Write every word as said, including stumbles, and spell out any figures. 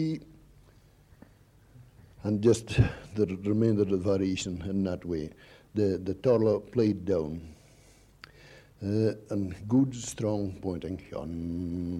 And just the remainder of the variation in that way. The, the toddler played down. Uh, and good, strong pointing.